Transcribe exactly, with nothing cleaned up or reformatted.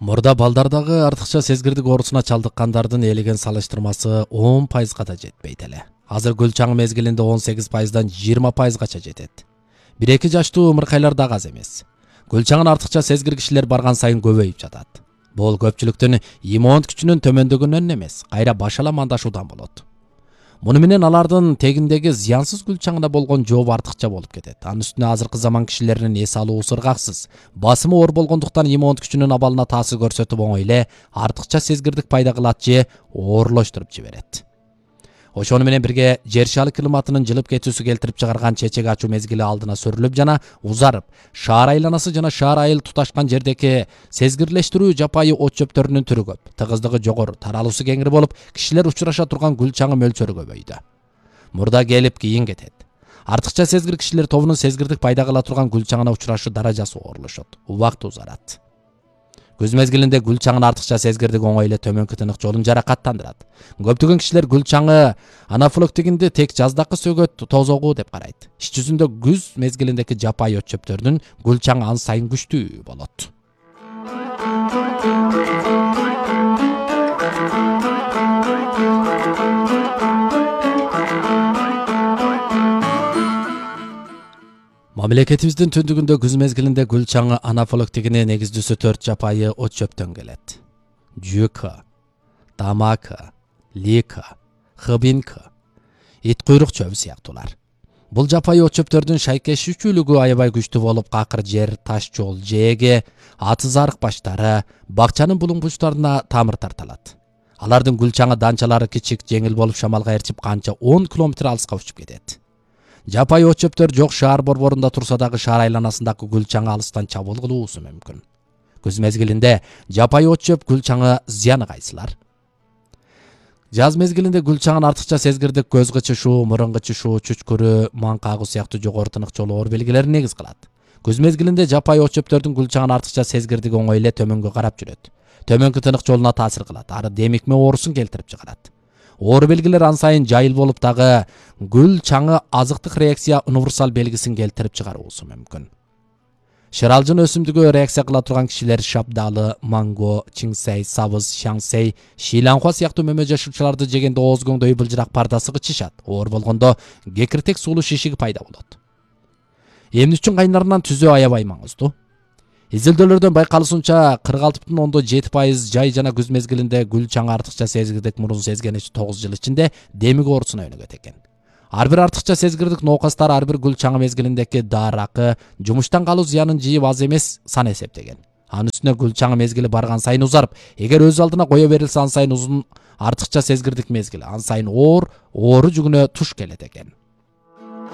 Мурда балдардагы артыкча сезгирдик оорусуна чалдыккандардын элеген салыштырмасы он пайызга да жетпейт эле. Азыр гүл чаңы мезгилинде он сегиз пайыздан жыйырма пайызгача жетет. бир эки жаштуу ымыркайлар да аз эмес. Гүл чаңын артыкча сезгир кишилер барган сайын көбөйүп жатат. Бул көпчүлүктүн иммундук күчүнүн төмөндөгөнүнөн эмес, кайра башала мандашуудан болот. Муну менен алардын тегиндеги зыянсыз гүл чаңына болгон жообу артыкча болуп кетет. Анын үстүнө азыркы заман кишилеринин эс алуусу ыргаксыз. Басымы оор болгондуктан иммундук күчүнүн абалына таасир көрсөтүп оңой эле артыкча сезгирдик пайда кылат же оорлоштуруп жиберет. Ошону менен бирге жер шары климатынын жылып кетүүсү келтирип чыгарган чечек ачуу мезгили алдына сүрүлүп жана узарып, шаар айланасы жана шаар айыл туташкан жердеги сезгирлештирүү жапайы от чөптөрүнүн түрү көп, тыгыздыгы жогору, таралуусу кеңири болуп, кишилер учураша турган гүл чаңы мөлчөрү көбөйдү. Мурда келип кийин кетет. Артыкча сезгир кишилер тобунун сезгирдик пайда кыла турган гүл чаңына учурашы даражасы оорлошот, убакыт узарат. Күз мезгилинде гүл чаңын артыкча сезгирдик оңой эле төмөнкү тынык жолун жаракаттандырат. Көптөгөн кишилер гүл чаңы анафилактигинде тек жаздакы сөгөт тозогу деп карайт. Иш жүзүндө күз мезгилиндеги жапайы от чөптөрдүн гүл чаңы ан сайын күчтүү болот. Мамлекетибиздин түндүгүндө күз мезгилинде гүл чаңы анафилактигине негиздүүсү төрт жапайы от чөптөн келет. Жүйкө, тамакы, лика, хыбинкы, ит куйрук чөбү сыяктуулар. Бул жапайы от чөптөрдүн шайкешүүчүлүгү аябай күчтүү болуп, какыр жер, таш жол, жээге, атыз арык баштары, бакчанын булуң бурчтарына тамыр тарталат. Алардын гүл чаңы данчалары кичик, жеңил болуп шамалга ээрчип канча он километр алыска учуп кетет. Жапайы от чөптөр жок шаар борборунда турса дагы шаар айланасындагы гүл чаңы алыстан чабуул кылуусу мүмкүн. Күз мезгилинде жапайы от чөп гүл чаңы зыяны кайсылар? Жаз мезгилинде гүл чаңын артыкча сезгирдик көз кычышуу, мурун кычышуу, чүчкүрү, маң кагуу сыяктуу жогору тынык жол оор белгилерин негиз кылат. Күз мезгилинде жапайы от чөптөрдүн гүл чаңын артыкча сезгирдик оңой эле төмөнгө карап жүрөт. Төмөнкү тынык жолуна таасир кылат, ары демикме оорусун келтирип чыгарат. Оор белгилер ан сайын жайыл болуп дагы гүл чаңы азыктык реакция универсал белгисин келтирип чыгаруусу мүмкүн. Шыралжын өсүмдүгү реакция кыла турган кишилер шабдалы, манго, чиңсей, сабыз, шаңсей, шиланхуа сыяктуу мөмө жашуучуларды жегенде ооз көңдөй былжырак пардасы кычышат. Оор болгондо кекиртек суулуу шишиги пайда болот. Эмнүчүн кайнарынан түзөө аябай маңыздуу. Изилдөөлөрдөн байкалышынча кырк алты бүтүн ондон жети пайыз жай жана күз мезгилинде гүл чаңы артыкча сезгирдик мурун сезгеничи тогуз жыл ичинде демик оорусуна өнүгөт экен. Ар бир артыкча сезгирдик ноокастар ар бир гүл чаңы мезгилиндеги даракы, жумуштан калуу зыянын жыйып аз эмес сан эсептеген. Анын үстүнө гүл чаңы мезгили барган сайын узарып, эгер өз алдына кое берилсе ан сайын узун артыкча сезгирдик мезгили, ан сайын оор, оору жүгүнө туш келет экен.